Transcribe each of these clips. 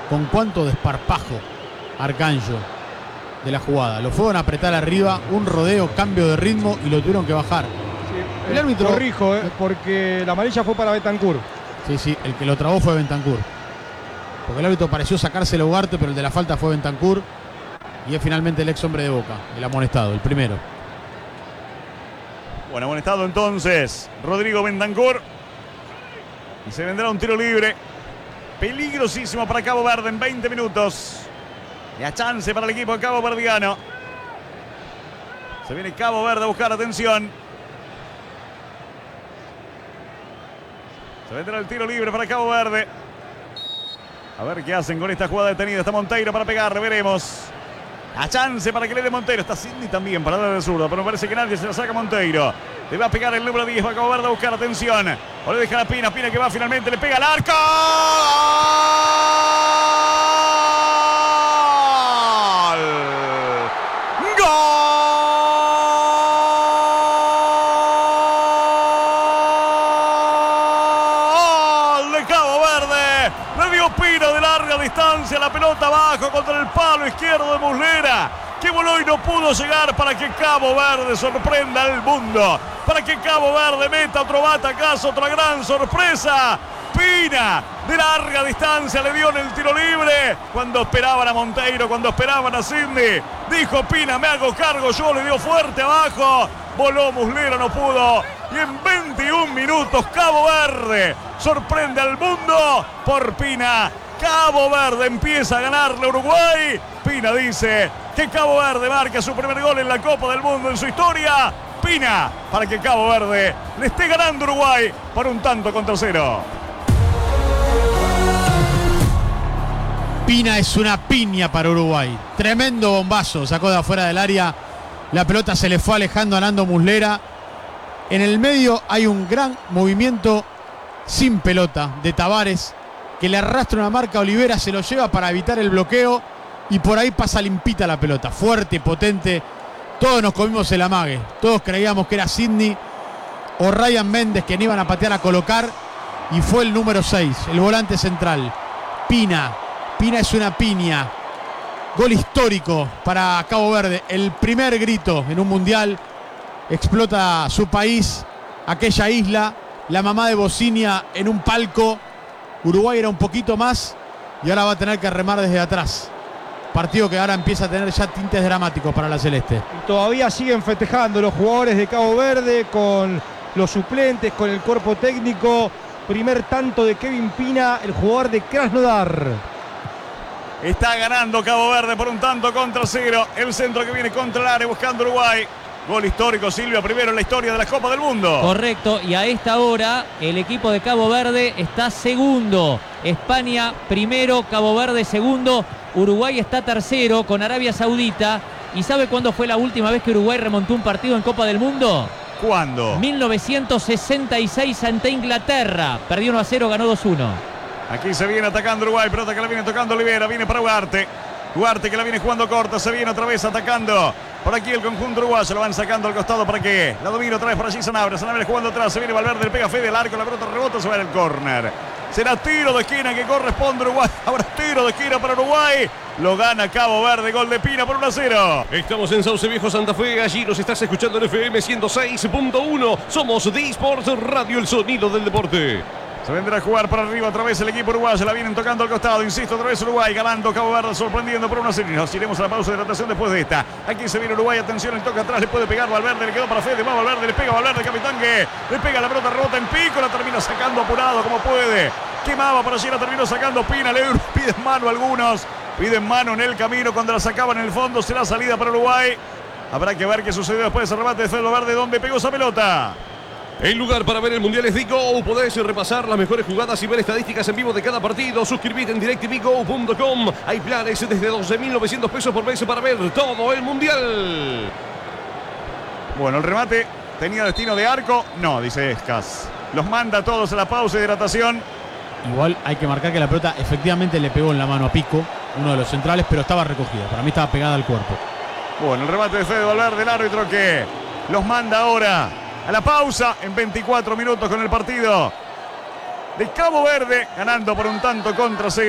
con cuánto desparpajo Arcanjo de la jugada. Lo fueron a apretar arriba, un rodeo, cambio de ritmo y lo tuvieron que bajar. Sí, El árbitro... Corrijo, porque la amarilla fue para Bentancur. Sí, el que lo trabó fue Bentancur. Porque el árbitro pareció sacárselo a Ugarte, pero el de la falta fue Bentancur. Y es finalmente el ex hombre de Boca, el amonestado, el primero. Bueno, amonestado entonces Rodrigo Bentancur. Y se vendrá un tiro libre. Peligrosísimo para Cabo Verde en 20 minutos. Ya chance para el equipo de Cabo Verdiano. Se viene Cabo Verde a buscar atención. Se vendrá el tiro libre para Cabo Verde. A ver qué hacen con esta jugada detenida. Está Monteiro para pegarle, veremos. A chance para que le dé Monteiro. Está Sidney también para darle de zurda, pero me parece que nadie se la saca Monteiro. Le va a pegar el número 10 para Cabo Verde a buscar atención. O le deja a Pina, Pina que va finalmente, le pega al arco. Distancia, la pelota abajo contra el palo izquierdo de Muslera, que voló y no pudo llegar, para que Cabo Verde sorprenda al mundo, para que Cabo Verde meta otro batacazo, otra gran sorpresa. Pina de larga distancia le dio en el tiro libre cuando esperaban a Monteiro, cuando esperaban a Sidney. Dijo Pina, me hago cargo yo, le dio fuerte abajo, voló Muslera, no pudo. Y en 21 minutos Cabo Verde sorprende al mundo por Pina. Cabo Verde empieza a ganarle a Uruguay. Pina dice que Cabo Verde marca su primer gol en la Copa del Mundo en su historia. Pina para que Cabo Verde le esté ganando a Uruguay por 1-0. Pina es una piña para Uruguay. Tremendo bombazo, sacó de afuera del área. La pelota se le fue alejando a Nando Muslera. En el medio hay un gran movimiento sin pelota de Tavares, que le arrastra una marca a Olivera, se lo lleva para evitar el bloqueo y por ahí pasa limpita la pelota, fuerte, potente. Todos nos comimos el amague, todos creíamos que era Sidney o Ryan Méndez quien iban a patear a colocar, y fue el número 6, el volante central, Pina es una piña. Gol histórico para Cabo Verde, el primer grito en un mundial. Explota su país, aquella isla, la mamá de Bocinia en un palco. Uruguay era un poquito más y ahora va a tener que remar desde atrás. Partido que ahora empieza a tener ya tintes dramáticos para la Celeste. Y todavía siguen festejando los jugadores de Cabo Verde con los suplentes, con el cuerpo técnico. Primer tanto de Kevin Pina, el jugador de Krasnodar. Está ganando Cabo Verde por 1-0. El centro que viene contra el área buscando Uruguay. Gol histórico, Silvia, primero en la historia de la Copa del Mundo. Correcto, y a esta hora el equipo de Cabo Verde está segundo. España primero, Cabo Verde segundo. Uruguay está tercero con Arabia Saudita. ¿Y sabe cuándo fue la última vez que Uruguay remontó un partido en Copa del Mundo? ¿Cuándo? 1966 ante Inglaterra. Perdió 1-0, ganó 2-1. Aquí se viene atacando Uruguay, pelota que la viene tocando Olivera, viene para Ugarte. Ugarte que la viene jugando corta, se viene otra vez atacando. Por aquí el conjunto uruguayo, lo van sacando al costado para que la domina otra vez por allí Sanabria. Sanabria jugando atrás, se viene Valverde, le pega Fede al arco, la pelota rebota, se va en el córner. Será tiro de esquina que corresponde a Uruguay. Ahora tiro de esquina para Uruguay. Lo gana Cabo Verde, gol de Pina por 1-0. Estamos en Sauce Viejo, Santa Fe. Allí nos estás escuchando en FM 106.1. Somos D-Sports Radio, el sonido del deporte. Se vendrá a jugar para arriba otra vez el equipo uruguayo. La vienen tocando al costado. Insisto, otra vez Uruguay ganando. Cabo Verde sorprendiendo por 1-0. Nos iremos a la pausa de hidratación después de esta. Aquí se viene Uruguay. Atención, el toque atrás. Le puede pegar Valverde. Le quedó para Fede. Va Valverde. Le pega Valverde. Capitán que le pega la pelota. Rebota en pico. La termina sacando apurado como puede. Quemaba por allí. La terminó sacando Pina. Le piden mano algunos. Piden mano en el camino cuando la sacaban en el fondo. Será salida para Uruguay. Habrá que ver qué sucedió después de ese remate de Fede Valverde. ¿Dónde pegó esa pelota? El lugar para ver el Mundial es DiGo. Podés repasar las mejores jugadas y ver estadísticas en vivo de cada partido. Suscribite en directvgo.com. Hay planes desde 12.900 pesos por mes para ver todo el Mundial. Bueno, el remate tenía destino de arco. No, dice Escas. Los manda a todos a la pausa de hidratación. Igual hay que marcar que la pelota efectivamente le pegó en la mano a Pico, uno de los centrales, pero estaba recogida. Para mí estaba pegada al cuerpo. Bueno, el remate de Fede Valverde, el árbitro que los manda ahora a la pausa en 24 minutos con el partido de Cabo Verde, ganando por 1-0.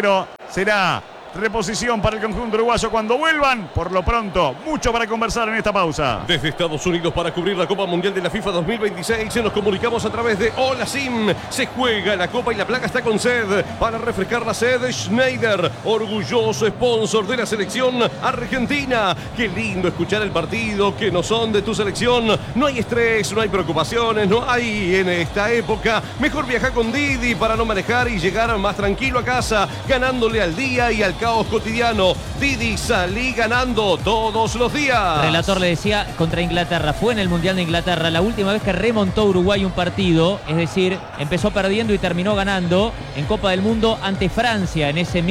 será reposición para el conjunto uruguayo cuando vuelvan. Por lo pronto, mucho para conversar en esta pausa. Desde Estados Unidos para cubrir la Copa Mundial de la FIFA 2026 nos comunicamos a través de Hola Sim. Se juega la Copa y la placa está con sed. Para refrescar la sed, Schneider, orgulloso sponsor de la selección argentina. Qué lindo escuchar el partido que no son de tu selección. No hay estrés, no hay preocupaciones, no hay en esta época. Mejor viaja con Didi para no manejar y llegar más tranquilo a casa, ganándole al día y al caos cotidiano. Didi, salí ganando todos los días. El relator le decía contra Inglaterra. Fue en el Mundial de Inglaterra la última vez que remontó Uruguay un partido. Es decir, empezó perdiendo y terminó ganando en Copa del Mundo ante Francia en ese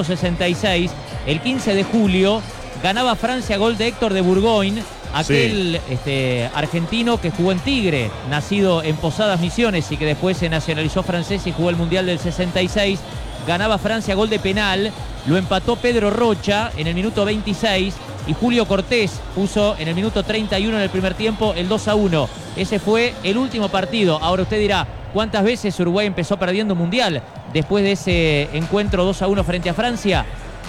1966. El 15 de julio ganaba Francia gol de Héctor de Bourgoin. Aquel argentino que jugó en Tigre, nacido en Posadas Misiones y que después se nacionalizó francés y jugó el Mundial del 66. Ganaba Francia gol de penal, lo empató Pedro Rocha en el minuto 26 y Julio Cortés puso en el minuto 31 en el primer tiempo el 2-1. Ese fue el último partido. Ahora usted dirá, ¿cuántas veces Uruguay empezó perdiendo un mundial después de ese encuentro 2-1 frente a Francia?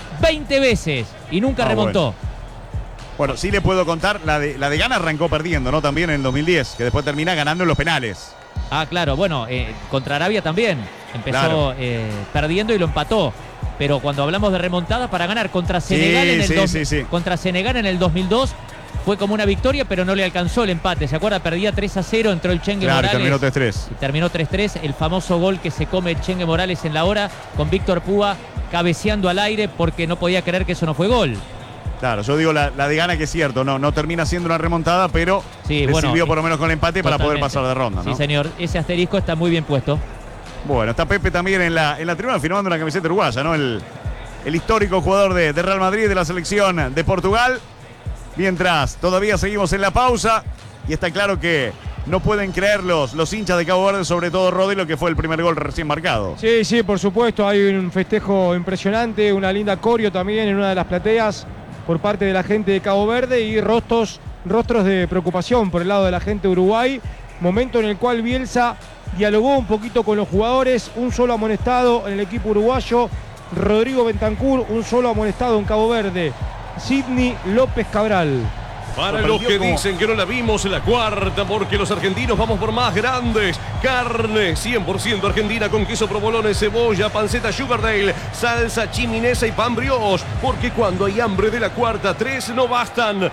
20 veces y nunca remontó. Bueno, sí le puedo contar, la de Ghana arrancó perdiendo, ¿no? También en el 2010, que después termina ganando en los penales. Ah, claro, bueno, contra Arabia también. Empezó perdiendo y lo empató. Pero cuando hablamos de remontada para ganar contra Senegal contra Senegal en el 2002 fue como una victoria, pero no le alcanzó el empate. ¿Se acuerda? Perdía 3-0, entró el Chengue Morales. Terminó 3-3. Y terminó 3-3, el famoso gol que se come el Chengue Morales en la hora, con Víctor Púa cabeceando al aire porque no podía creer que eso no fue gol. Claro, yo digo la de Ghana, que es cierto, no termina siendo una remontada, pero le sirvió por lo menos con el empate para poder pasar de ronda, ¿no? Sí, señor, ese asterisco está muy bien puesto. Bueno, está Pepe también en la tribuna firmando una camiseta uruguaya, ¿no? El histórico jugador de Real Madrid, de la selección de Portugal. Mientras todavía seguimos en la pausa y está claro que no pueden creer los hinchas de Cabo Verde, sobre todo Rodri, lo que fue el primer gol recién marcado. Sí, por supuesto, hay un festejo impresionante, una linda coreo también en una de las plateas por parte de la gente de Cabo Verde y rostros de preocupación por el lado de la gente de Uruguay. Momento en el cual Bielsa dialogó un poquito con los jugadores, un solo amonestado en el equipo uruguayo, Rodrigo Bentancur, un solo amonestado en Cabo Verde, Sidney López Cabral. Para los que dicen que no la vimos en la cuarta, porque los argentinos vamos por más grandes. Carne 100% argentina con queso provolone, cebolla, panceta Sugardale, salsa chiminesa y pan brioche. Porque cuando hay hambre de la cuarta, 3 no bastan.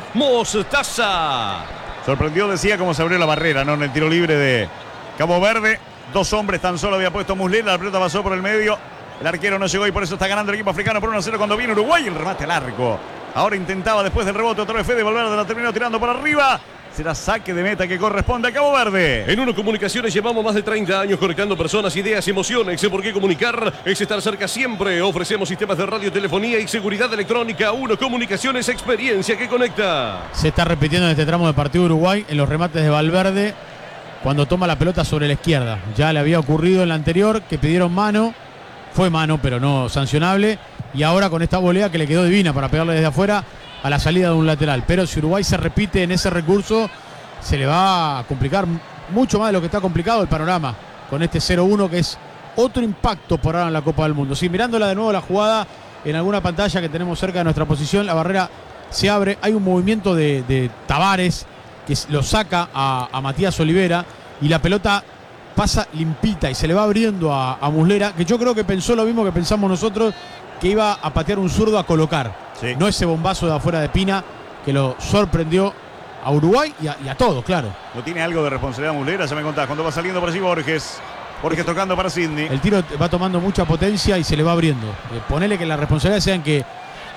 Mostaza. Sorprendió, decía, cómo se abrió la barrera, ¿no? En el tiro libre de Cabo Verde. 2 hombres tan solo había puesto Muslera, la pelota pasó por el medio. El arquero no llegó y por eso está ganando el equipo africano por 1-0 cuando viene Uruguay. El remate al arco. Ahora intentaba después del rebote otra vez Fede Valverde, la terminó tirando por arriba. Será saque de meta que corresponde a Cabo Verde. En Uno Comunicaciones llevamos más de 30 años conectando personas, ideas y emociones. ¿Por qué comunicar? Es estar cerca siempre. Ofrecemos sistemas de radio, telefonía y seguridad electrónica. Uno Comunicaciones, experiencia que conecta. Se está repitiendo en este tramo de partido Uruguay en los remates de Valverde cuando toma la pelota sobre la izquierda. Ya le había ocurrido en la anterior que pidieron mano. Fue mano, pero no sancionable. Y ahora con esta volea que le quedó divina para pegarle desde afuera a la salida de un lateral. Pero si Uruguay se repite en ese recurso, se le va a complicar mucho más de lo que está complicado el panorama con este 0-1, que es otro impacto por ahora en la Copa del Mundo. Sí, mirándola de nuevo la jugada en alguna pantalla que tenemos cerca de nuestra posición, la barrera se abre. Hay un movimiento de Tavares que lo saca a Matías Olivera y la pelota pasa limpita y se le va abriendo a Muslera, que yo creo que pensó lo mismo que pensamos nosotros, que iba a patear un zurdo a colocar. Sí. No ese bombazo de afuera de Pina que lo sorprendió a Uruguay y a todos, claro. No tiene algo de responsabilidad Muslera, ya me contás. Cuando va saliendo por allí Borges tocando para Sidney. El tiro va tomando mucha potencia y se le va abriendo. Ponele que la responsabilidad sea en que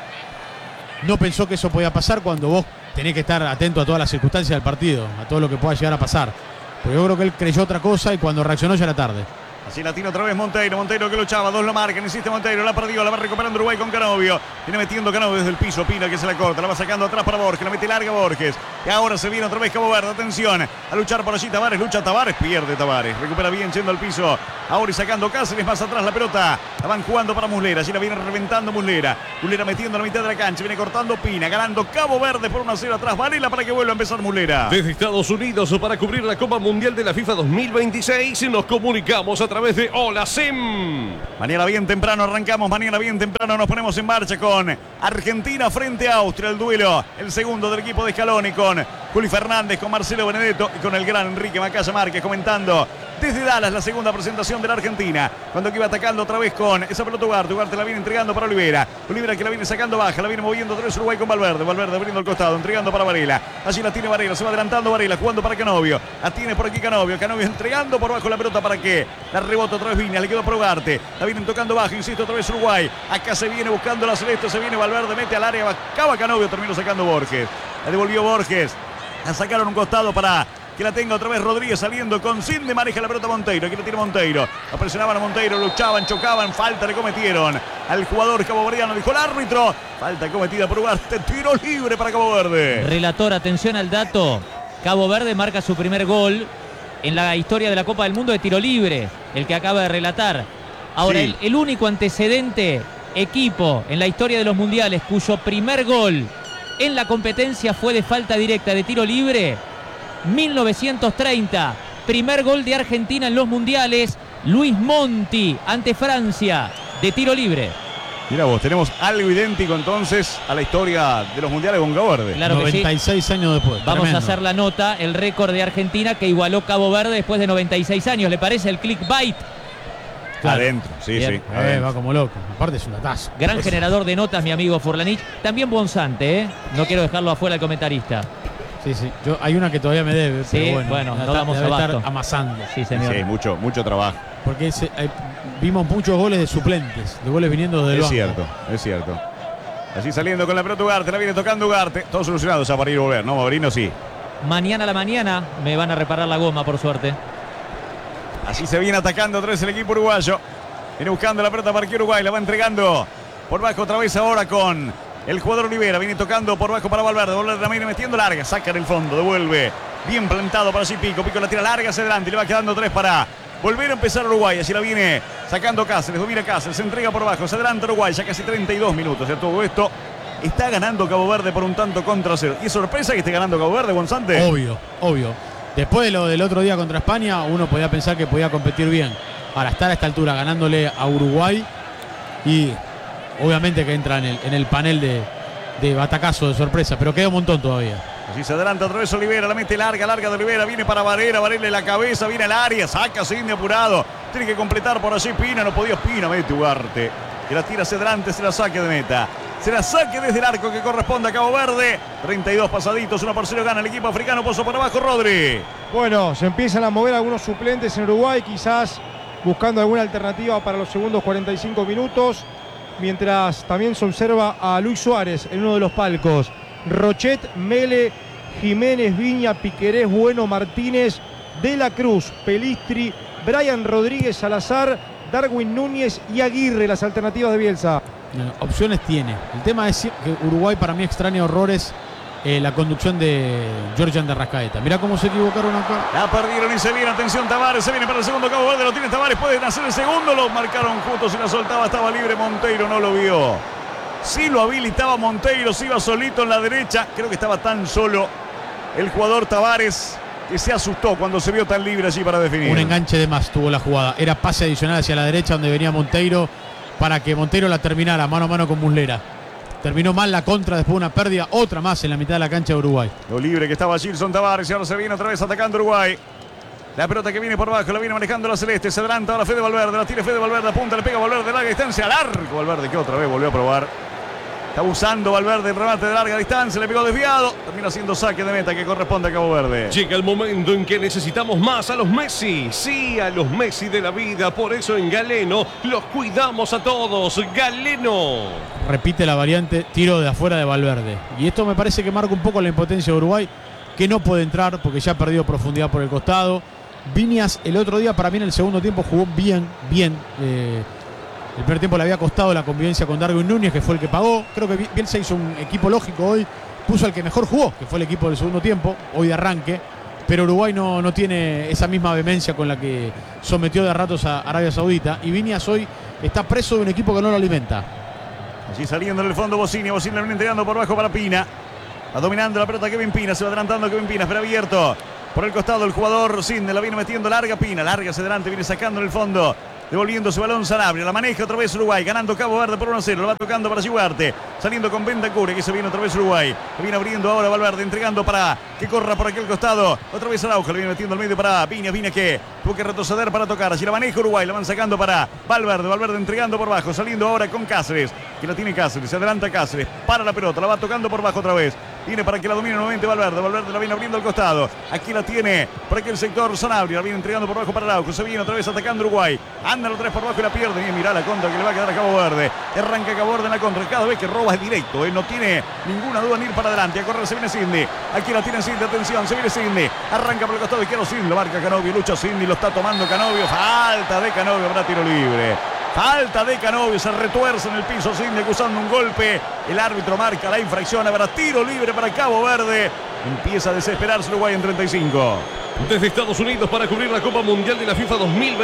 no pensó que eso podía pasar cuando vos tenés que estar atento a todas las circunstancias del partido, a todo lo que pueda llegar a pasar. Pero yo creo que él creyó otra cosa y cuando reaccionó ya era tarde. Así la tiene otra vez Monteiro que luchaba, 2 lo marcan, insiste Monteiro, la perdió, la va recuperando Uruguay con Canovio. Viene metiendo Canovio desde el piso, Pina que se la corta, la va sacando atrás para Borges, la mete larga Borges. Y ahora se viene otra vez Cabo Verde, atención, a luchar por allí Tavares, lucha Tavares, pierde Tavares, recupera bien yendo al piso. Ahora y sacando Cáceres más atrás la pelota, la van jugando para Muslera, allí la viene reventando Muslera metiendo en la mitad de la cancha, viene cortando Pina, ganando Cabo Verde por 1-0 atrás, Varela para que vuelva a empezar Muslera. Desde Estados Unidos para cubrir la Copa Mundial de la FIFA 2026 nos comunicamos a través través de Hola Sim. Mañana bien temprano arrancamos, mañana bien temprano nos ponemos en marcha con Argentina frente a Austria, el duelo, el segundo del equipo de Scaloni, con Juli Fernández, con Marcelo Benedetto y con el gran Enrique Macaya Márquez comentando desde Dallas la segunda presentación de la Argentina, cuando que iba atacando otra vez con esa pelota Ugarte la viene entregando para Olivera que la viene sacando baja, la viene moviendo otra vez Uruguay con Valverde abriendo el costado, entregando para Varela, allí la tiene Varela, se va adelantando Varela, jugando para Canovio, la tiene por aquí Canovio entregando por abajo la pelota para que la rebota otra vez Viñas, le quedó para Ugarte, la vienen tocando bajo, insisto otra vez Uruguay, acá se viene buscando la celeste, se viene Valverde, mete al área, acaba Canovio, terminó sacando Borges, la devolvió Borges, la sacaron un costado para que la tenga otra vez Rodríguez saliendo con Cinde, maneja la pelota Monteiro, aquí la tiene Monteiro, la presionaban a Monteiro, luchaban, chocaban, falta le cometieron al jugador caboverdiano, dijo el árbitro, falta cometida por Ugarte, tiro libre para Cabo Verde. Relator, atención al dato, Cabo Verde marca su primer gol en la historia de la Copa del Mundo de tiro libre, el que acaba de relatar. Ahora, sí, el único antecedente equipo en la historia de los mundiales cuyo primer gol en la competencia fue de falta directa de tiro libre, 1930, primer gol de Argentina en los mundiales, Luis Monti ante Francia de tiro libre. Mira vos, tenemos algo idéntico entonces a la historia de los mundiales con Cabo Verde. Claro que 96 sí. años después. Vamos Tremendo. a hacer la nota, el récord de Argentina que igualó Cabo Verde después de 96 años. ¿Le parece el clickbait? Claro. Adentro, sí, Bien. sí. Adentro. Va como loco. Aparte es un latazo. Gran generador de notas, mi amigo Furlanich. También Bonzante, ¿eh? No quiero dejarlo afuera el comentarista. Sí. Hay una que todavía me debe, Sí, pero bueno, no damos debe abasto. estar amasando. Sí, señor. Sí, mucho trabajo. Porque vimos muchos goles de suplentes, de goles viniendo del banco. Es cierto. Así saliendo con la pelota Ugarte, la viene tocando Ugarte. Todo solucionado ya para ir a volver, ¿no? Maurino sí. Mañana a la mañana me van a reparar la goma, por suerte. Así se viene atacando otra vez el equipo uruguayo. Viene buscando la pelota para que Uruguay la va entregando por bajo otra vez ahora con el jugador Olivera. Viene tocando por bajo para Valverde. Valverde la viene metiendo larga. Saca en el fondo. Devuelve. Bien plantado para sí Pico. Pico la tira larga hacia adelante. Le va quedando 3 para volver a empezar Uruguay. Así la viene sacando Cáceres. Domina Cáceres. Se entrega por bajo. Se adelanta Uruguay. Ya casi 32 minutos. Ya todo esto está ganando Cabo Verde por un tanto contra 0. ¿Y es sorpresa que esté ganando Cabo Verde, Gonzante? Obvio. Después de lo del otro día contra España, uno podía pensar que podía competir bien. Para estar a esta altura ganándole a Uruguay y obviamente que entra en el panel de batacazo de sorpresa, pero queda un montón todavía. Así se adelanta otra vez Olivera, la mete larga de Olivera, viene para Varela en la cabeza, viene al área, saca Cinde apurado, tiene que completar por allí Pina, no podía Pina, mete Ugarte, que la tira hacia adelante, se la saque de meta. Se la saque desde el arco que corresponde a Cabo Verde. 32 pasaditos, 1-0 gana el equipo africano, Pozo para abajo, Rodri. Bueno, se empiezan a mover algunos suplentes en Uruguay, quizás buscando alguna alternativa para los segundos 45 minutos, mientras también se observa a Luis Suárez en uno de los palcos. Rochet, Mele, Jiménez, Viña, Piquerés, Bueno, Martínez, De la Cruz, Pelistri, Brian Rodríguez, Salazar, Darwin Núñez y Aguirre, las alternativas de Bielsa. Opciones tiene. El tema es que Uruguay para mí extraña horrores la conducción de Georgian de Arrascaeta. Mirá cómo se equivocaron acá. La perdieron y se viene, atención Tavares, se viene para el segundo Cabo Verde, lo tiene Tavares, pueden hacer el segundo, lo marcaron justo, se la soltaba, estaba libre Monteiro, no lo vio. Sí lo habilitaba Monteiro, se iba solito en la derecha, creo que estaba tan solo el jugador Tavares que se asustó cuando se vio tan libre allí para definir. Un enganche de más tuvo la jugada, era pase adicional hacia la derecha donde venía Monteiro para que Monteiro la terminara mano a mano con Muslera. Terminó mal la contra, después una pérdida, otra más en la mitad de la cancha de Uruguay. Lo libre que estaba Gilson Tavares y ahora se viene otra vez atacando Uruguay. La pelota que viene por abajo, la viene manejando la Celeste, se adelanta ahora Fede Valverde, la tira Fede Valverde, apunta, le pega Valverde de larga distancia, largo Valverde que otra vez volvió a probar. Está usando Valverde el remate de larga distancia, le pegó desviado, termina siendo saque de meta que corresponde a Cabo Verde. Llega el momento en que necesitamos más a los Messi, sí, a los Messi de la vida, por eso en Galeno los cuidamos a todos. Galeno. Repite la variante, tiro de afuera de Valverde. Y esto me parece que marca un poco la impotencia de Uruguay, que no puede entrar porque ya ha perdido profundidad por el costado. Viñas el otro día para mí en el segundo tiempo jugó bien. El primer tiempo le había costado la convivencia con Darwin Núñez, que fue el que pagó. Creo que Bielsa hizo un equipo lógico hoy. Puso al que mejor jugó, que fue el equipo del segundo tiempo, hoy de arranque. Pero Uruguay no tiene esa misma vehemencia con la que sometió de ratos a Arabia Saudita. Y Viñas hoy está preso de un equipo que no lo alimenta. Allí saliendo en el fondo Bocini la viene entregando por abajo para Pina. Va dominando la pelota Kevin Pina, se va adelantando Kevin Pina, pero abierto. Por el costado el jugador Sidney la viene metiendo larga Pina. Larga hacia adelante, viene sacando en el fondo. Devolviendo su balón Sanabria, la maneja otra vez Uruguay, ganando Cabo Verde por 1-0, lo va tocando para Chihuarte, saliendo con Bentancur, que se viene otra vez Uruguay, le viene abriendo ahora Valverde, entregando para que corra por aquel costado, otra vez Araujo, le viene metiendo al medio para Viña que tuvo que retroceder para tocar, así la maneja Uruguay, la van sacando para Valverde entregando por bajo, saliendo ahora con Cáceres, que la tiene Cáceres, se adelanta Cáceres, para la pelota, la va tocando por bajo otra vez. Viene para que la domine nuevamente Valverde la viene abriendo al costado. Aquí la tiene por aquel sector Sanabria. La viene entregando por bajo para Araujo. Se viene otra vez atacando Uruguay. Anda los tres por bajo y la pierde. Y mira la contra que le va a quedar a Cabo Verde. Arranca Cabo Verde en la contra. Cada vez que roba es directo. No tiene ninguna duda en ir para adelante. A correr se viene Sidney. Aquí la tiene Sidney. Atención, se viene Sidney. Arranca por el costado izquierdo Sidney. Lo marca Canovio. Lucha Sidney. Lo está tomando Canovio. Falta de Canovio. Habrá tiro libre. Falta de Canovio, se retuerce en el piso Sidney acusando un golpe. El árbitro marca la infracción. Habrá tiro libre para Cabo Verde. Empieza a desesperarse Uruguay en 35. Desde Estados Unidos para cubrir la Copa Mundial de la FIFA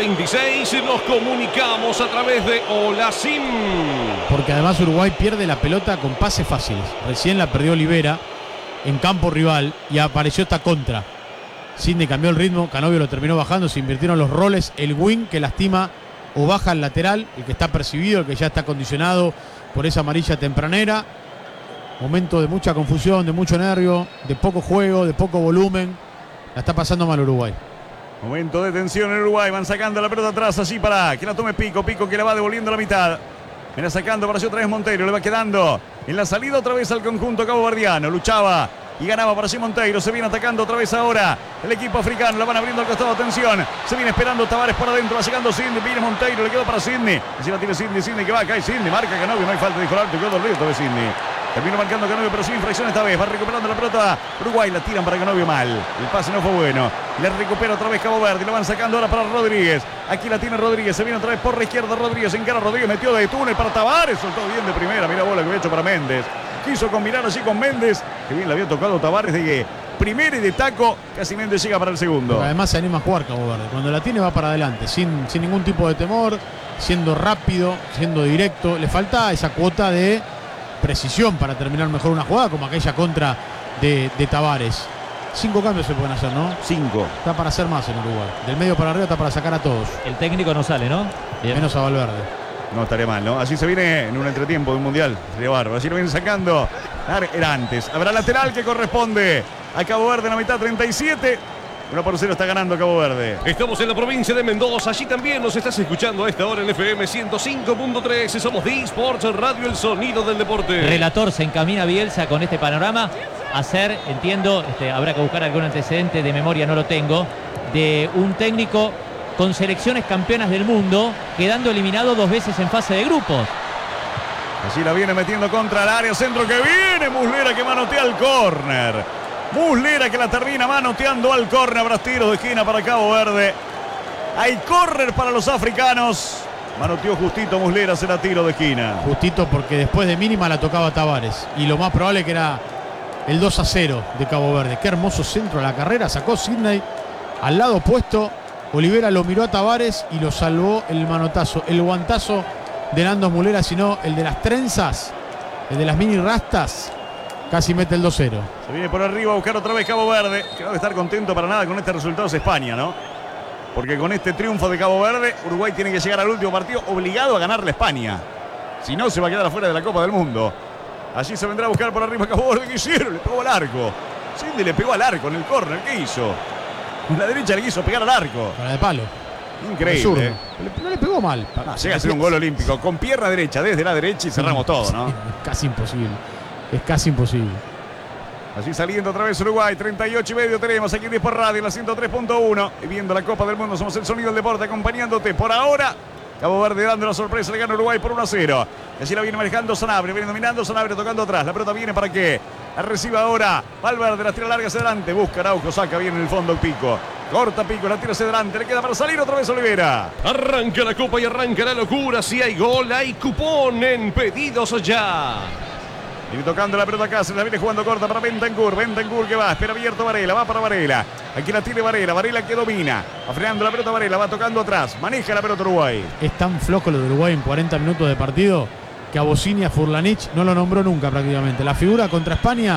2026 nos comunicamos a través de Hola Sim. Porque además Uruguay pierde la pelota con pases fáciles. Recién la perdió Olivera en campo rival y apareció esta contra. Sidney cambió el ritmo, Canovio lo terminó bajando, se invirtieron los roles. El wing que lastima o baja el lateral, el que está percibido, el que ya está condicionado por esa amarilla tempranera. Momento de mucha confusión, de mucho nervio, de poco juego, de poco volumen. La está pasando mal Uruguay. Momento de tensión en Uruguay. Van sacando la pelota atrás así para que la tome Pico que la va devolviendo a la mitad. Viene sacando para allí otra vez Monteiro. Le va quedando en la salida otra vez al conjunto caboverdiano. Luchaba y ganaba para allí Monteiro. Se viene atacando otra vez ahora el equipo africano. La van abriendo al costado. Atención. Se viene esperando Tavares por adentro. Va llegando Sidney. Viene Monteiro. Le quedó para Sidney. Así la tiene Sidney que va. Cae Sidney. Marca Canovio. No hay falta de Nicolás. Te quedó dormido otra vez Sidney. Terminó marcando Canovio, pero sin infracción esta vez. Va recuperando la pelota Uruguay. La tiran para Canovio mal. El pase no fue bueno. La recupera otra vez Cabo Verde. Lo van sacando ahora para Rodríguez. Aquí la tiene Rodríguez. Se viene otra vez por la izquierda Rodríguez. Encara Rodríguez. Metió de túnel para Tavares. Soltó bien de primera. Mira bola que había hecho para Méndez. Quiso combinar así con Méndez. Que bien le había tocado Tavares de primera y de taco. Casi Méndez llega para el segundo. Pero además se anima a jugar Cabo Verde. Cuando la tiene va para adelante. Sin ningún tipo de temor. Siendo rápido. Siendo directo. Le falta esa cuota de precisión para terminar mejor una jugada, como aquella contra de Tavares. 5 cambios se pueden hacer, ¿no? 5. Está para hacer más en Uruguay. Del medio para arriba está para sacar a todos. El técnico no sale, ¿no? Bien. Menos a Valverde. No estaría mal, ¿no? Así se viene en un entretiempo de un mundial. Sería bárbaro. Así lo vienen sacando. Era antes. Habrá lateral que corresponde a Cabo Verde en la mitad 37. 1-0 está ganando Cabo Verde. Estamos en la provincia de Mendoza. Allí también nos estás escuchando a esta hora en FM 105.3. Somos de Sports Radio, el sonido del deporte. Relator se encamina Bielsa con este panorama a ser, entiendo, habrá que buscar algún antecedente de memoria, no lo tengo, de un técnico con selecciones campeonas del mundo, quedando eliminado 2 veces en fase de grupos. Así la viene metiendo contra el área, centro que viene, Muslera que manotea el córner. Muslera que la termina manoteando al córner. Habrá tiros de esquina para Cabo Verde. Hay córner para los africanos. Manoteó justito Muslera, será tiro de esquina. Justito porque después de mínima la tocaba Tavares. Y lo más probable que era el 2-0 de Cabo Verde. Qué hermoso centro a la carrera. Sacó Sidney al lado opuesto. Olivera lo miró a Tavares y lo salvó el manotazo. El guantazo de Nando Muslera, sino el de las trenzas, el de las mini rastas. Casi mete el 2-0. Se viene por arriba a buscar otra vez Cabo Verde. Que no debe estar contento para nada con este resultado es España, ¿no? Porque con este triunfo de Cabo Verde, Uruguay tiene que llegar al último partido obligado a ganarle a España. Si no, se va a quedar afuera de la Copa del Mundo. Allí se vendrá a buscar por arriba Cabo Verde. ¿Qué hicieron? Le pegó al arco. Sidney le pegó al arco en el córner. ¿Qué hizo? Con la derecha le quiso pegar al arco. Para de palo. Increíble. No le pegó mal. Llega a ser un gol olímpico. Con pierna derecha, desde la derecha y cerramos todo, ¿no? Es casi imposible. Es casi imposible. Así saliendo otra vez Uruguay, 38:30 tenemos aquí en Sport Radio, en la 103.1. Y viendo la Copa del Mundo, somos el sonido del deporte, acompañándote por ahora. Cabo Verde dando la sorpresa, le gana Uruguay por 1-0. Y así la viene manejando Sanabria, viene dominando Sanabria, tocando atrás. La pelota viene para que la reciba ahora Valverde, la tira larga hacia adelante. Busca Araujo, saca bien en el fondo el Pico. Corta Pico, la tira hacia adelante, le queda para salir otra vez Olivera. Arranca la Copa y arranca la locura. Si hay gol, hay cupón en Pedidos Ya. Viene tocando la pelota Cáceres, la viene jugando corta para Bentancur. Bentancur que va, espera abierto Varela, va para Varela. Aquí la tiene Varela, Varela que domina. Va frenando la pelota Varela, va tocando atrás. Maneja la pelota Uruguay. Es tan flojo lo de Uruguay en 40 minutos de partido que a Bocini, a Furlanich no lo nombró nunca prácticamente. La figura contra España,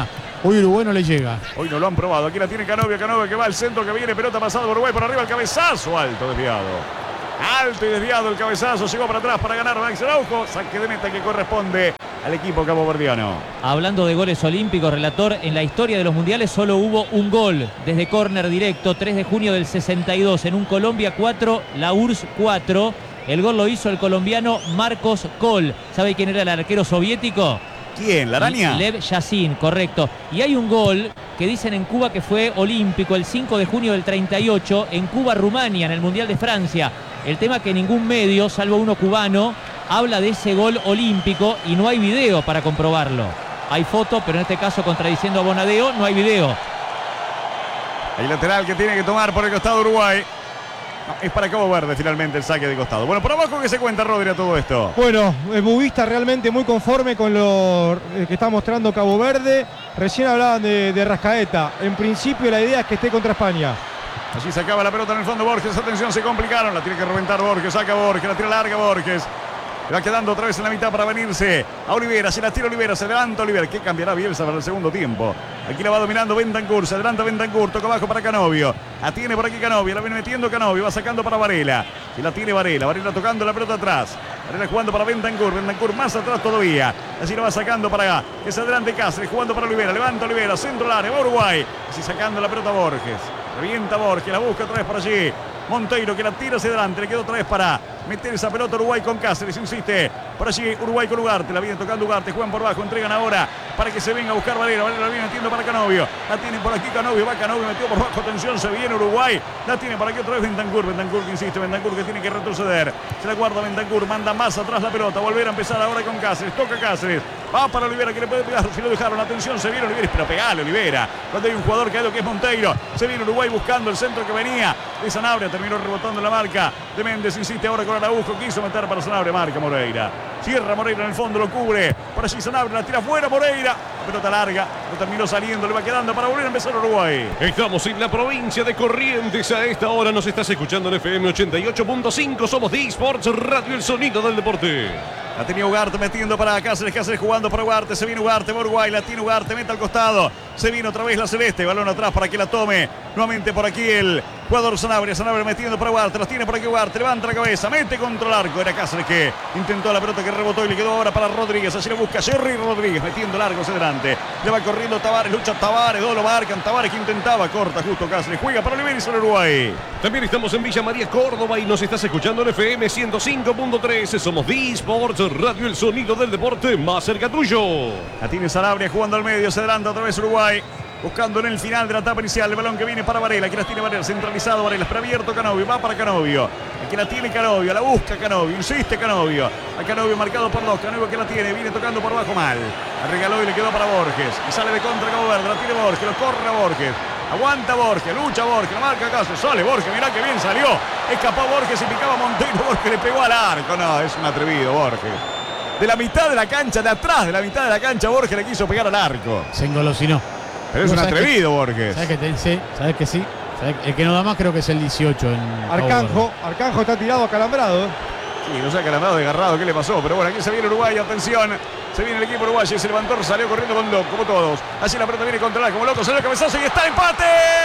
Hoy Uruguay no le llega. Hoy no lo han probado. Aquí la tiene Canovio. Canovio que va al centro, que viene. Pelota pasada por Uruguay. Por arriba el cabezazo. Alto desviado. Alto y desviado el cabezazo. Llegó para atrás para ganar Max Araujo. Saque de meta que corresponde al equipo caboverdiano. Hablando de goles olímpicos, relator, en la historia de los mundiales solo hubo un gol desde córner directo, 3 de junio del 62, en un Colombia 4, la URSS 4. El gol lo hizo el colombiano Marcos Kohl. ¿Sabe quién era el arquero soviético? ¿Quién? ¿La araña? Lev Yashin, correcto. Y hay un gol que dicen en Cuba que fue olímpico el 5 de junio del 38 en Cuba-Rumania, en el Mundial de Francia. El tema que ningún medio, salvo uno cubano, habla de ese gol olímpico y no hay video para comprobarlo. Hay foto, pero en este caso, contradiciendo a Bonadeo, no hay video. El lateral que tiene que tomar por el costado de Uruguay. No, es para Cabo Verde finalmente el saque de costado. Bueno, por abajo, ¿qué se cuenta, Rodri, a todo esto? Bueno, el Bubista realmente muy conforme con lo que está mostrando Cabo Verde. Recién hablaban de Rascaeta. En principio la idea es que esté contra España. Allí se acaba la pelota en el fondo Borges. Atención, se complicaron. La tiene que reventar Borges. Saca Borges. La tira larga Borges. Le va quedando otra vez en la mitad para venirse a Olivera. Se la tira Olivera. Se levanta Olivera. ¿Qué cambiará Bielsa para el segundo tiempo? Aquí la va dominando Bentancur. Se adelanta Bentancur. Toca abajo para Canovio. La tiene por aquí Canovio. La viene metiendo Canovio. Va sacando para Varela. Y la tiene Varela. Varela tocando la pelota atrás. Varela jugando para Bentancur. Bentancur más atrás todavía. Así la va sacando para acá. Que se adelante Cáceres. Jugando para Olivera. Levanta Olivera. Centro al área. Va Uruguay. Así sacando la pelota Borges. Revienta Borges. La busca otra vez por allí. Monteiro que la tira hacia adelante. Le quedó otra vez para meter esa pelota Uruguay con Cáceres. Insiste. Por allí Uruguay con Ugarte. La viene tocando Ugarte. Juegan por abajo. Entregan ahora para que se venga a buscar Varela. Varela la viene metiendo para Canovio. La tiene por aquí Canovio. Va Canovio. Metió por abajo. Atención. Se viene Uruguay. La tiene por aquí otra vez Bentancur. Bentancur que insiste. Bentancur que tiene que retroceder. Se la guarda Bentancur. Manda más atrás la pelota. Volver a empezar ahora con Cáceres. Toca Cáceres. Va para Olivera que le puede pegar. Si lo dejaron. Atención. Se viene Olivera. Pero pegale Olivera. Cuando hay un jugador caído que es Monteiro. Se viene Uruguay buscando el centro que venía de Sanabria. Terminó rebotando la marca de Méndez. Insiste ahora con Araujo. Quiso meter para Sanabria. Marca Moreira. Cierra Moreira en el fondo. Lo cubre. Por allí Sanabria. La tira fuera Moreira. La pelota larga. No terminó saliendo. Le va quedando para volver a empezar Uruguay. Estamos en la provincia de Corrientes. A esta hora nos estás escuchando en FM 88.5. Somos D-Sports Radio, el sonido del deporte. La tenía Ugarte metiendo para Cáceres. Cáceres jugando para Ugarte. Se viene Ugarte por Uruguay. La tiene Ugarte. Mete al costado. Se viene otra vez la celeste. Balón atrás para que la tome. Nuevamente por aquí el jugador Sanabria. Sanabria metiendo para Ugarte. Las tiene por aquí Ugarte. Levanta la cabeza. Mete contra el arco. Era Cáceres que intentó la pelota que rebotó y le quedó ahora para Rodríguez. Así lo busca Jerry Rodríguez. Metiendo largo hacia adelante. Le va corriendo Tavares. Lucha Tavares. Dos lo marcan. Tavares que intentaba. Corta justo Cáceres. Juega para Olivera y sobre Uruguay. También estamos en Villa María, Córdoba y nos estás escuchando en FM 105.3. Somos D-Sports Radio, el sonido del deporte más cerca tuyo. La tiene Sanabria jugando al medio. Se adelanta otra vez Uruguay. Buscando en el final de la etapa inicial el balón que viene para Varela. Aquí la tiene Varela. Centralizado Varela. Pero abierto Canovio. Va para Canovio. Aquí la tiene Canovio. La busca Canovio. Insiste Canovio. A Canovio marcado por dos. Canovio que la tiene. Viene tocando por abajo mal. La regaló y le quedó para Borges. Y sale de contra Cabo Verde. La tiene Borges. Lo corre a Borges. Aguanta Borges. Lucha Borges. La marca acá. Se sale Borges. Mirá que bien salió. Escapó Borges y picaba Monteiro. Borges le pegó al arco. No, es un atrevido Borges. De la mitad de la cancha, de atrás de la mitad de la cancha, Borges le quiso pegar al arco. Se engolosinó. Pero es un atrevido, Borges. ¿Sabes que sí? ¿Sabes que sí? El que no da más creo que es el 18 en Arcanjo está tirado acalambrado. Sí, no sé acalambrado, desgarrado, ¿qué le pasó? Pero bueno, aquí se viene Uruguay, atención. Se viene el equipo uruguayo, se levantó, salió corriendo con loco, como todos. Así la pelota viene contra como loco, salió el cabezazo y está el empate.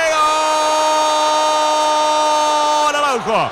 ¡Gol! Araujo.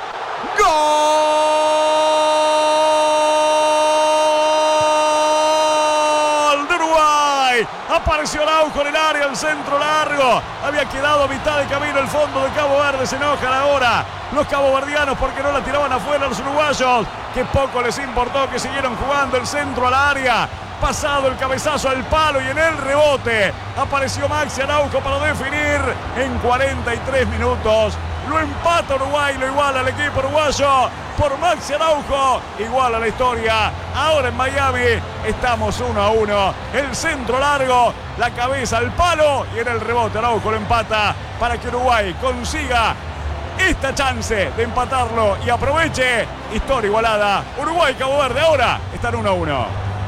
¡Gol de Uruguay! Apareció Araujo en el área, el centro largo. Había quedado a mitad de camino el fondo de Cabo Verde. Se enojan ahora los caboverdianos porque no la tiraban afuera los uruguayos. Que poco les importó que siguieron jugando el centro al área. Pasado el cabezazo al palo y en el rebote apareció Maxi Araujo para definir en 43 minutos. Lo empata Uruguay, lo iguala el equipo uruguayo por Maxi Araujo. Iguala la historia. Ahora en Miami estamos 1-1. El centro largo, la cabeza al palo y en el rebote Araujo lo empata para que Uruguay consiga esta chance de empatarlo y aproveche. Historia igualada. Uruguay, Cabo Verde ahora están 1-1.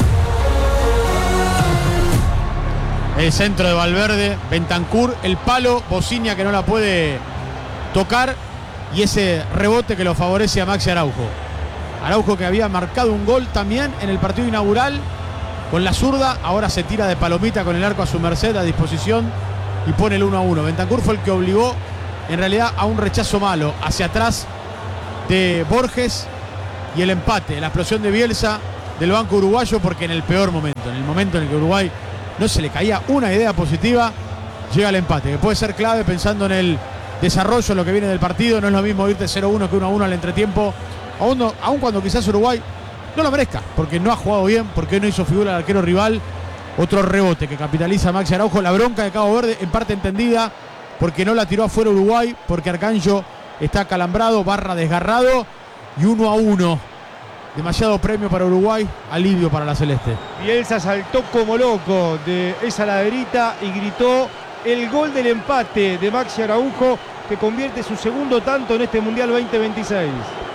El centro de Valverde, Bentancur, el palo, Bociña que no la puede tocar y ese rebote que lo favorece a Maxi Araujo. Araujo que había marcado un gol también en el partido inaugural con la zurda, ahora se tira de palomita con el arco a su merced, a disposición, y pone el 1-1. Bentancur fue el que obligó en realidad a un rechazo malo hacia atrás de Borges y el empate, la explosión de Bielsa del banco uruguayo, porque en el peor momento, en el momento en el que Uruguay no se le caía una idea positiva, llega el empate, que puede ser clave pensando en el desarrollo, en lo que viene del partido. No es lo mismo irte 0-1 que 1-1 al entretiempo, aún cuando quizás Uruguay no lo merezca, porque no ha jugado bien, porque no hizo figura al arquero rival. Otro rebote que capitaliza Maxi Araujo, la bronca de Cabo Verde en parte entendida, porque no la tiró afuera Uruguay, porque Arcanjo está acalambrado, Barra desgarrado, y 1-1. Demasiado premio para Uruguay, alivio para la celeste. Bielsa saltó como loco de esa laderita y gritó el gol del empate de Maxi Araujo, que convierte su segundo tanto en este Mundial 2026.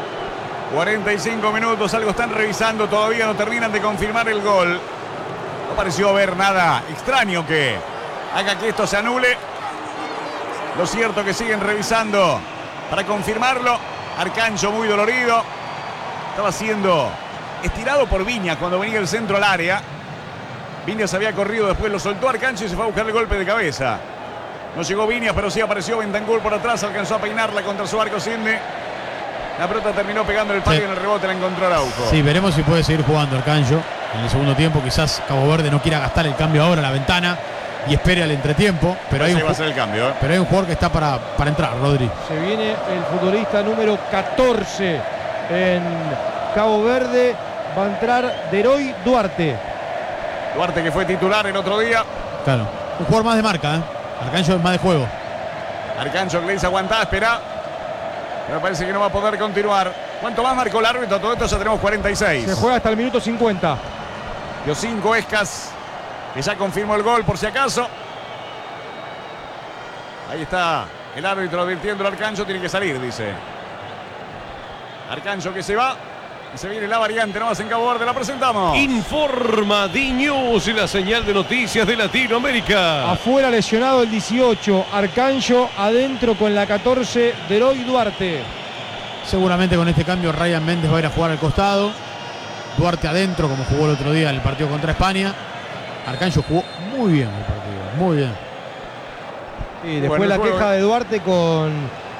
45 minutos, algo están revisando, todavía no terminan de confirmar el gol. No pareció haber nada extraño que haga que esto se anule. Lo cierto que siguen revisando para confirmarlo. Arcanjo muy dolorido. Estaba siendo estirado por Viñas cuando venía el centro al área. Viñas había corrido, después lo soltó Arcanjo y se fue a buscar el golpe de cabeza. No llegó Viñas, pero sí apareció Bentancur por atrás. Alcanzó a peinarla contra su arco Sidney. La pelota terminó pegando el palo y en el rebote la encontró Araujo. Sí, veremos si puede seguir jugando Arcanjo en el segundo tiempo. Quizás Cabo Verde no quiera gastar el cambio ahora, la ventana, y espere al entretiempo. Pero hay va a ser el cambio, pero hay un jugador que está para entrar, Rodri. Se viene el futbolista número 14 en Cabo Verde. Va a entrar Deroy Duarte. Duarte, que fue titular el otro día. Claro, un jugador más de marca, ¿eh? Arcanjo es más de juego. Arcanjo que le dice aguantá, espera. Me parece que no va a poder continuar. ¿Cuánto más marcó el árbitro? Todo esto ya tenemos 46. Se juega hasta el minuto 50. Dio 5 Escas, que ya confirmó el gol por si acaso. Ahí está el árbitro advirtiendo al Arcanjo, tiene que salir, dice. Arcanjo que se va. Y se viene la variante, nomás en Cabo Verde, la presentamos. Informa D-News y la señal de noticias de Latinoamérica. Afuera lesionado el 18, Arcanjo. Adentro con la 14, Deroy Duarte. Seguramente con este cambio Ryan Méndez va a ir a jugar al costado. Duarte adentro, como jugó el otro día en el partido contra España. Arcanjo jugó muy bien el partido, muy bien. Y después la queja de Duarte con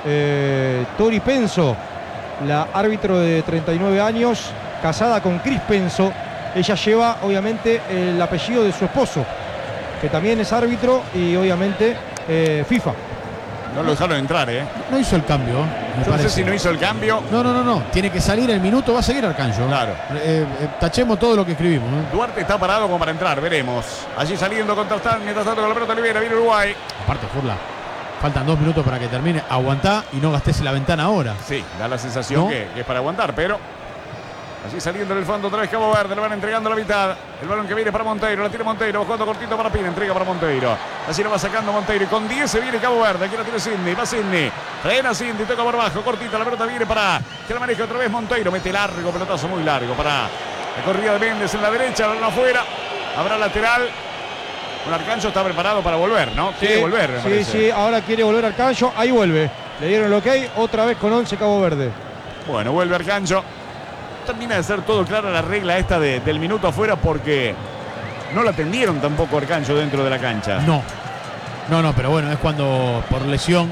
Tori Penso, la árbitro de 39 años, casada con Cris Penso. Ella lleva obviamente el apellido de su esposo, que también es árbitro y obviamente FIFA. No lo dejaron entrar, ¿eh? No hizo el cambio, Yo no sé si no hizo el cambio. No. Tiene que salir el minuto, va a seguir Arcanjo. Claro. Tachemos todo lo que escribimos, ¿eh? Duarte está parado como para entrar, veremos. Allí saliendo mientras tanto con la pelota libera, viene Uruguay. Aparte, Furla, faltan 2 minutos para que termine. Aguantá y no gastes la ventana ahora. Sí, da la sensación ¿No? que es para aguantar, pero allí saliendo en el fondo otra vez Cabo Verde, le van entregando la mitad. El balón que viene para Monteiro, la tira Monteiro, jugando cortito para Pina, entrega para Monteiro. Así lo va sacando Monteiro y con 10 se viene Cabo Verde. Aquí la tiene Sidney, va Sidney, frena Sidney, toca por abajo, cortita, la pelota viene para que la maneje otra vez Monteiro, mete largo, pelotazo muy largo para la corrida de Méndez en la derecha, balón afuera, habrá lateral. Un Arcanjo está preparado para volver, ¿no? Quiere volver, me parece. Sí, ahora quiere volver Arcanjo, ahí vuelve. Le dieron el ok, otra vez con 11 Cabo Verde. Bueno, vuelve Arcanjo. Termina de ser todo claro la regla esta del minuto afuera, porque no la atendieron tampoco Arcanjo dentro de la cancha. No, pero bueno, es cuando por lesión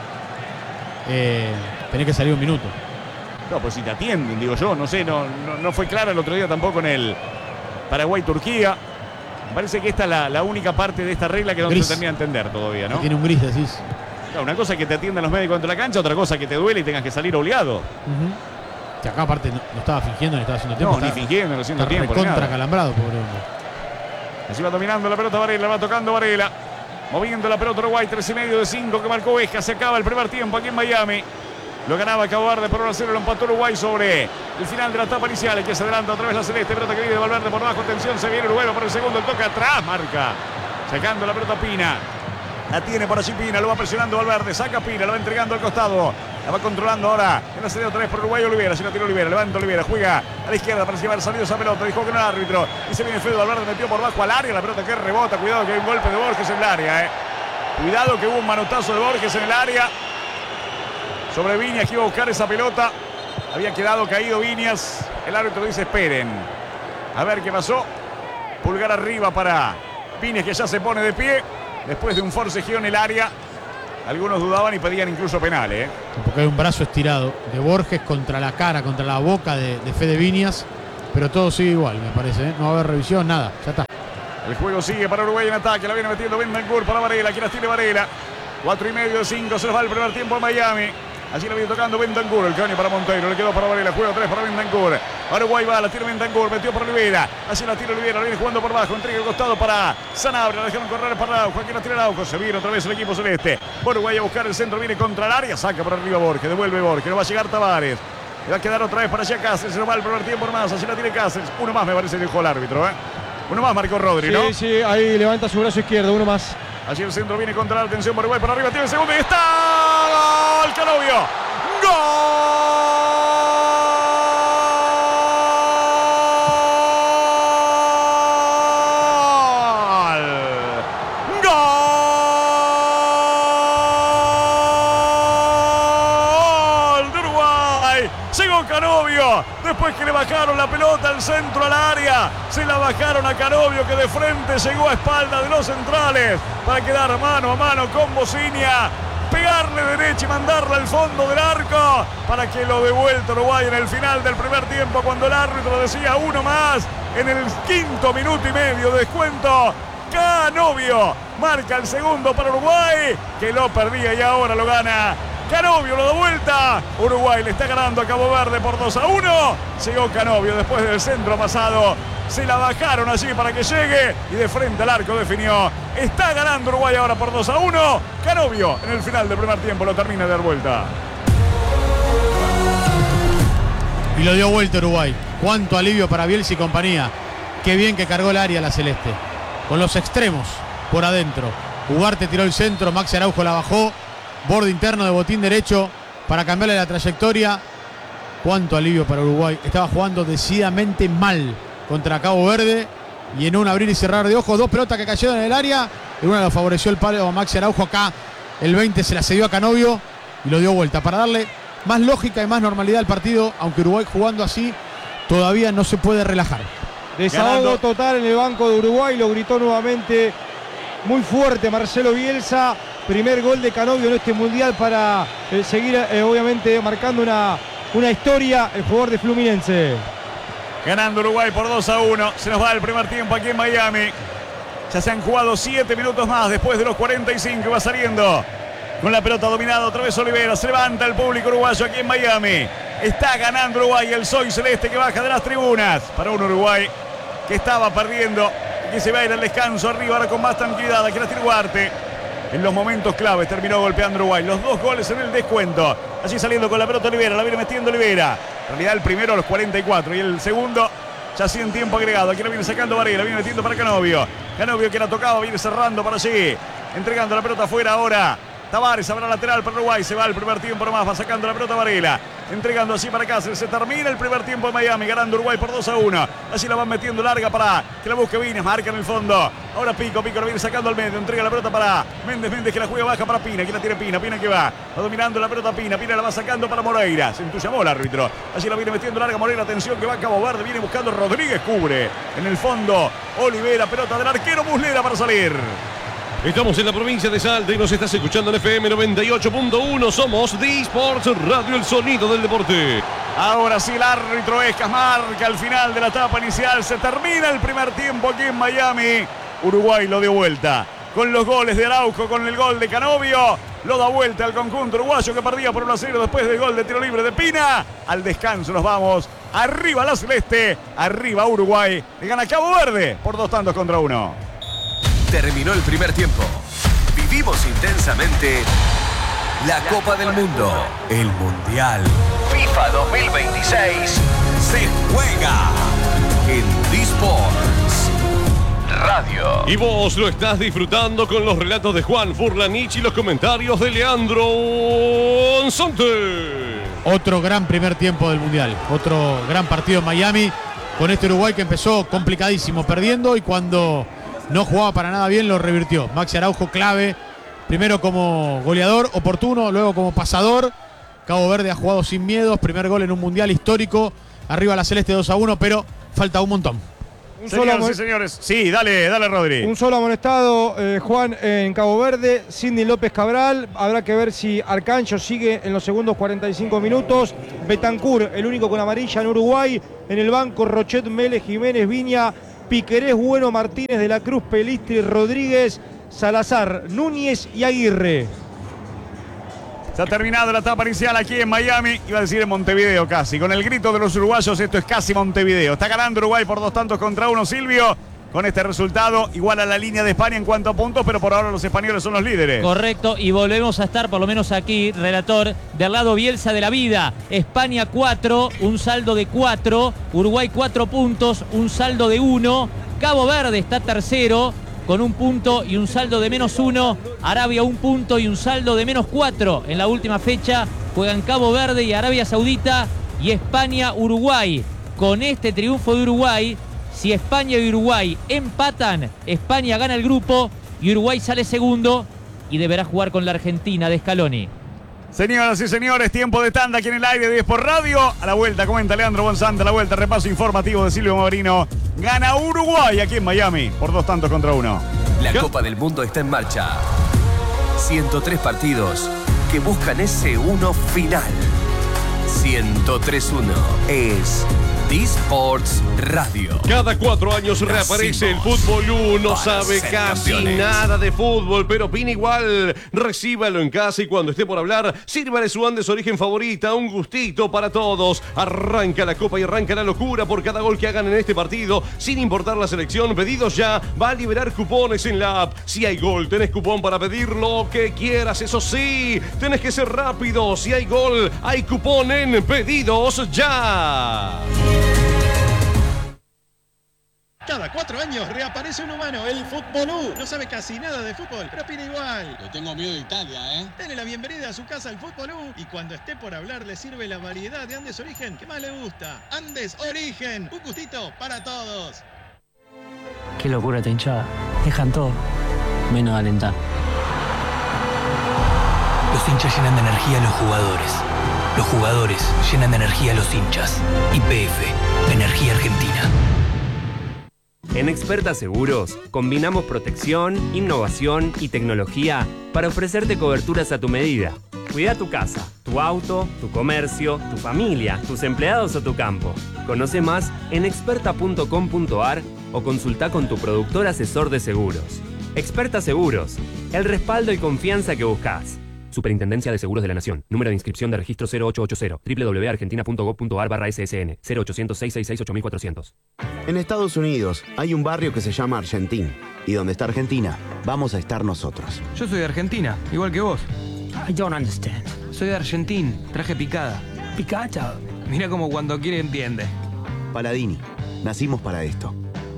tenés que salir un minuto. No, pues si te atienden, digo yo, no sé, no fue clara el otro día tampoco en el Paraguay-Turquía. Me parece que esta es la única parte de esta regla que no se termina de entender todavía, ¿no? Tiene un gris, decís. Claro, una cosa es que te atiendan los médicos dentro de la cancha, otra cosa es que te duele y tengas que salir obligado. Que acá aparte no estaba fingiendo ni estaba haciendo tiempo. No, ni fingiendo, no haciendo tiempo. Contra calambrado, pobre hombre. Así va dominando la pelota Varela, va tocando Varela. Moviendo la pelota Uruguay, 3,5 de 5 que marcó Vesca. Se acaba el primer tiempo aquí en Miami. Lo ganaba Cabo Verde por 1-0, lo empató Uruguay sobre el final de la etapa inicial. Que se adelanta otra vez la celeste, pelota que viene de Valverde por abajo, atención, se viene Uruguay por el segundo, el toque atrás, marca. Sacando la pelota Pina. La tiene por allí Pina, lo va presionando Valverde, saca Pina, lo va entregando al costado. La va controlando ahora en la salida otra vez por Uruguay Olivera. Si la tira Olivera, levanta Olivera, juega a la izquierda, parecía haber salido esa pelota. Dijo que no era árbitro. Y se viene Fede Valverde, metió por bajo al área. La pelota que rebota, cuidado que hay un golpe de Borges en el área. Cuidado que hubo un manotazo de Borges en el área. Sobre Viñas, que iba a buscar esa pelota. Había quedado caído Viñas. El árbitro dice esperen. A ver qué pasó. Pulgar arriba para Pines, que ya se pone de pie después de un forcejeo en el área. Algunos dudaban y pedían incluso penal, Porque hay un brazo estirado de Borges contra la cara, contra la boca de Fede Viñas. Pero todo sigue igual, me parece. No va a haber revisión, nada. Ya está. El juego sigue para Uruguay en ataque. La viene metiendo Bentancur para Varela. Aquí las tiene Varela. 4,5 de 5. Se nos va el primer tiempo a Miami. Allí la viene tocando Bentancur. El caño para Monteiro. Le quedó para Varela. Juego 3 para Bentancur. Uruguay va. La tiene Bentancur. Metió para Olivera. Así la tira Olivera. La viene jugando por abajo. Entrega el costado para Sanabria. La dejaron correr para Araujo. Aquí la tira Araujo. Se viene otra vez el equipo celeste. Uruguay a buscar el centro. Viene contra el área. Saca por arriba Borges. Devuelve Borges. No va a llegar Tavares. Le va a quedar otra vez para allá Cáceres. Se nos va el primer tiempo más. Así la tiene Cáceres. Uno más me parece que dijo el árbitro. Uno más marcó Rodri, ¿no? Sí, ahí levanta su brazo izquierdo. Uno más. Allí el centro viene contra la atención por Uruguay. Por arriba tiene el segundo y está. ¡Gol! Canovio. ¡Gol! Canovio, después que le bajaron la pelota al centro al área, se la bajaron a Canovio, que de frente llegó a espalda de los centrales para quedar mano a mano con Bocinia, pegarle derecha y mandarla al fondo del arco para que lo devuelta Uruguay en el final del primer tiempo, cuando el árbitro decía uno más en el 5 minuto y medio de descuento. Canovio marca el segundo para Uruguay, que lo perdía y ahora lo gana. Canovio lo da vuelta. Uruguay le está ganando a Cabo Verde por 2-1. Llegó Canovio después del centro pasado. Se la bajaron allí para que llegue y de frente al arco definió. Está ganando Uruguay ahora por 2-1. Canovio en el final del primer tiempo lo termina de dar vuelta. Y lo dio vuelta Uruguay. Cuánto alivio para Bielsa y compañía. Qué bien que cargó el área la celeste. Con los extremos por adentro. Ugarte tiró el centro, Maxi Araujo la bajó. Borde interno de botín derecho para cambiarle la trayectoria. Cuánto alivio para Uruguay. Estaba jugando decididamente mal contra Cabo Verde. Y en un abrir y cerrar de ojos, dos pelotas que cayeron en el área. En una lo favoreció el palo a Maxi Araujo. Acá el 20 se la cedió a Canovio y lo dio vuelta para darle más lógica y más normalidad al partido. Aunque Uruguay jugando así todavía no se puede relajar. Desahogo total en el banco de Uruguay. Lo gritó nuevamente muy fuerte Marcelo Bielsa. Primer gol de Canovio en este mundial para seguir obviamente marcando una historia el jugador de Fluminense. Ganando Uruguay por 2-1. Se nos va el primer tiempo aquí en Miami. Ya se han jugado 7 minutos más después de los 45. Va saliendo con la pelota dominada otra vez Olivera. Se levanta el público uruguayo aquí en Miami. Está ganando Uruguay, el Soy Celeste que baja de las tribunas para un Uruguay que estaba perdiendo y que se va a ir al descanso arriba ahora con más tranquilidad. Aquí la tiene Ugarte. En los momentos claves terminó golpeando Uruguay. Los 2 goles en el descuento. Allí saliendo con la pelota Olivera. La viene metiendo Olivera. En realidad el primero a los 44 y el segundo ya sí en tiempo agregado. Aquí la viene sacando Varela. Viene metiendo para Canovio. Canovio que la tocaba. Viene cerrando para allí. Entregando la pelota afuera ahora. Tavares habrá lateral para Uruguay. Se va el primer tiempo nomás. Va sacando la pelota Varela. Entregando así para Cáceres. Se termina el primer tiempo en Miami. Ganando Uruguay por 2-1. Así la van metiendo larga para que la busque Viñas. Marca en el fondo. Ahora Pico la viene sacando al medio. Entrega la pelota para Méndez que la juega baja para Pina. Aquí la tiene Pina que va. Va dominando la pelota Pina la va sacando para Moreira. Se entusiasmó el árbitro. Así la viene metiendo larga Moreira. Atención que va a Cabo Verde. Viene buscando Rodríguez. Cubre. En el fondo Olivera. Pelota del arquero Muslera para salir. Estamos en la provincia de Salta y nos estás escuchando en FM 98.1. Somos The Sports Radio, el sonido del deporte. Ahora sí el árbitro Escas marca al final de la etapa inicial. Se termina el primer tiempo aquí en Miami. Uruguay lo dio vuelta. Con los goles de Araujo, con el gol de Canovio. Lo da vuelta al conjunto uruguayo que perdía por 1-0 después del gol de tiro libre de Pina. Al descanso nos vamos. Arriba la celeste. Arriba Uruguay. Le gana Cabo Verde por 2-1. Terminó el primer tiempo. Vivimos intensamente la Copa del Mundo. El Mundial FIFA 2026 se juega en The Sports Radio. Y vos lo estás disfrutando con los relatos de Juan Furlanich y los comentarios de Leandro Ansonte. Otro gran primer tiempo del Mundial. Otro gran partido en Miami con este Uruguay que empezó complicadísimo, perdiendo, y cuando no jugaba para nada bien lo revirtió. Maxi Araujo clave, primero como goleador oportuno, luego como pasador. Cabo Verde ha jugado sin miedos, primer gol en un mundial histórico. Arriba la celeste 2-1, pero falta un montón. Señoras y señores. Sí, dale, Rodri. Un solo amonestado, Juan, en Cabo Verde. Sidney López Cabral. Habrá que ver si Arcancho sigue en los segundos 45 minutos. Betancur, el único con amarilla en Uruguay. En el banco, Rochet, Mele, Jiménez, Viña, Piquerés, Bueno, Martínez, De la Cruz, Pelistri, Rodríguez, Salazar, Núñez y Aguirre. Se ha terminado la etapa inicial aquí en Miami, iba a decir en Montevideo casi. Con el grito de los uruguayos, esto es casi Montevideo. Está ganando Uruguay por 2-1, Silvio. Con este resultado, igual a la línea de España en cuanto a puntos, pero por ahora los españoles son los líderes. Correcto, y volvemos a estar, por lo menos aquí, relator, del lado Bielsa de la vida. España 4, un saldo de 4. Uruguay 4 puntos, un saldo de 1. Cabo Verde está tercero, con 1 punto y un saldo de -1. Arabia 1 punto y un saldo de -4. En la última fecha juegan Cabo Verde y Arabia Saudita y España-Uruguay. Con este triunfo de Uruguay, si España y Uruguay empatan, España gana el grupo y Uruguay sale segundo y deberá jugar con la Argentina de Scaloni. Señoras y señores, tiempo de tanda aquí en el aire de 10 por radio. A la vuelta, comenta Leandro Bonzante, a la vuelta, repaso informativo de Silvio Maurino. Gana Uruguay aquí en Miami por 2-1. La Copa del Mundo está en marcha. 103 partidos que buscan ese uno final. 103-1 es D-Sports Radio. Cada 4 años reaparece el Fútbol 1. No sabe casi nada de fútbol, pero opina igual. Recíbalo en casa y cuando esté por hablar, sírvale su Andes Origen favorita. Un gustito para todos. Arranca la Copa y arranca la locura por cada gol que hagan en este partido. Sin importar la selección, pedidos ya. Va a liberar cupones en la app. Si hay gol, tenés cupón para pedir lo que quieras. Eso sí, tenés que ser rápido. Si hay gol, hay cupón en Pedidos Ya. Cada 4 años reaparece un humano, el Fútbol U. No sabe casi nada de fútbol, pero opina igual. Le tengo miedo de Italia, ¿eh? Dele la bienvenida a su casa al Fútbol U y cuando esté por hablar le sirve la variedad de Andes Origen que más le gusta. Andes Origen, un gustito para todos. Qué locura esta hinchada. Dejan todo, menos alentar. Los hinchas llenan de energía a los jugadores. Los jugadores llenan de energía a los hinchas. YPF, Energía Argentina. En Experta Seguros, combinamos protección, innovación y tecnología para ofrecerte coberturas a tu medida. Cuida tu casa, tu auto, tu comercio, tu familia, tus empleados o tu campo. Conoce más en experta.com.ar o consulta con tu productor asesor de seguros. Experta Seguros, el respaldo y confianza que buscas. Superintendencia de Seguros de la Nación. Número de inscripción de registro 0880. www.argentina.gov.ar/ssn. 0800-666-8400. En Estados Unidos hay un barrio que se llama Argentín. Y donde está Argentina, vamos a estar nosotros. Yo soy de Argentina, igual que vos. I don't understand. Soy de Argentín, traje picada. Picada. Mira como cuando quiere entiende. Paladini, nacimos para esto.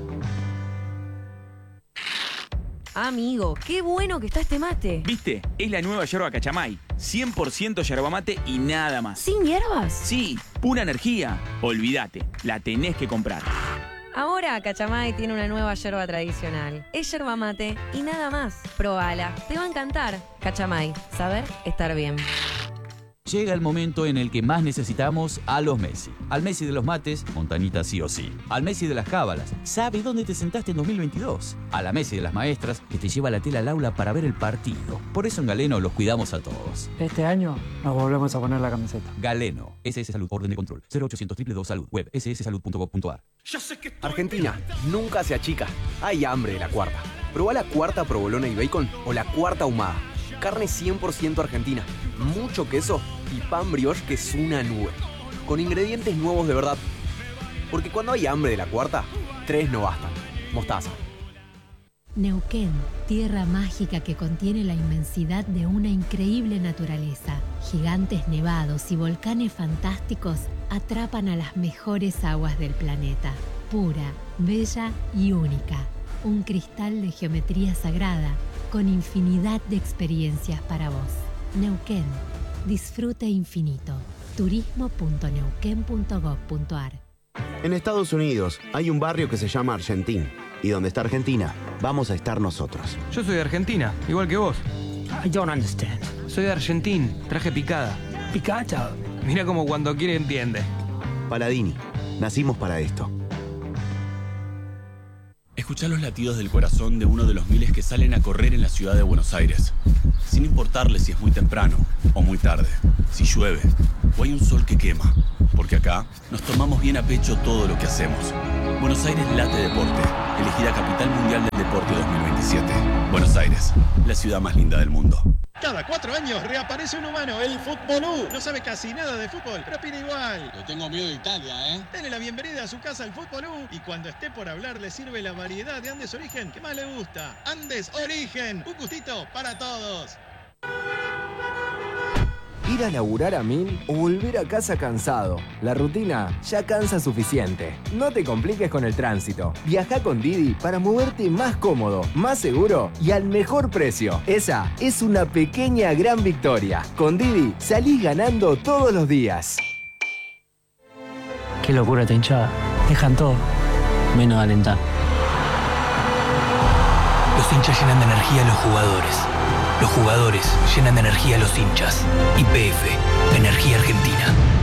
Amigo, qué bueno que está este mate. ¿Viste? Es la nueva yerba Cachamay. 100% yerba mate y nada más. ¿Sin hierbas? Sí, pura energía. Olvídate, la tenés que comprar. Ahora Cachamay tiene una nueva yerba tradicional. Es yerba mate y nada más. Probala, te va a encantar. Cachamay, saber estar bien. Llega el momento en el que más necesitamos a los Messi. Al Messi de los mates, Montañita sí o sí. Al Messi de las cábalas, sabe dónde te sentaste en 2022. A la Messi de las maestras, que te lleva la tela al aula para ver el partido. Por eso en Galeno los cuidamos a todos. Este año nos volvemos a poner la camiseta. Galeno, SS Salud, orden de control. 0800 222 Salud, web sssalud.gov.ar. Argentina nunca se achica. Hay hambre de la cuarta. Probá la cuarta provolona y bacon o la cuarta ahumada. Carne 100% argentina, mucho queso y pan brioche que es una nube. Con ingredientes nuevos de verdad. Porque cuando hay hambre de la cuarta, 3 no bastan. Mostaza. Neuquén, tierra mágica que contiene la inmensidad de una increíble naturaleza. Gigantes nevados y volcanes fantásticos atrapan a las mejores aguas del planeta. Pura, bella y única. Un cristal de geometría sagrada con infinidad de experiencias para vos. Neuquén, disfrute infinito. turismo.neuquén.gov.ar. En Estados Unidos hay un barrio que se llama Argentín. Y donde está Argentina, vamos a estar nosotros. Yo soy de Argentina, igual que vos. I don't understand. Soy de Argentín, traje picada. Picada. Mira como cuando quiere entiende. Paladini, nacimos para esto. Escuchá los latidos del corazón de uno de los miles que salen a correr en la ciudad de Buenos Aires, sin importarle si es muy temprano o muy tarde, si llueve o hay un sol que quema, porque acá nos tomamos bien a pecho todo lo que hacemos. Buenos Aires late deporte, elegida Capital Mundial del Deporte 2027. Buenos Aires, la ciudad más linda del mundo. Cada 4 años reaparece un humano, el Futbolú. No sabe casi nada de fútbol, pero opina igual. Le tengo miedo de Italia, ¿eh? Dele la bienvenida a su casa al Futbolú y cuando esté por hablar le sirve la variedad de Andes Origen que más le gusta. Andes Origen, un gustito para todos. Ir a laburar a 1000 o volver a casa cansado. La rutina ya cansa suficiente. No te compliques con el tránsito. Viaja con Didi para moverte más cómodo, más seguro y al mejor precio. Esa es una pequeña gran victoria. Con Didi salís ganando todos los días. Qué locura esta hinchada. Dejan todo, menos alentar. Los hinchas llenan de energía a los jugadores. Los jugadores llenan de energía a los hinchas. YPF, Energía Argentina.